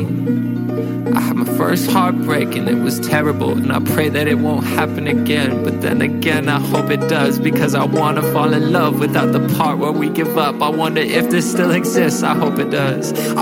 I had my first heartbreak and it was terrible, and I pray that it won't happen again. But then again, I hope it does, because I wanna fall in love without the part where we give up. I wonder if this still exists, I hope it does.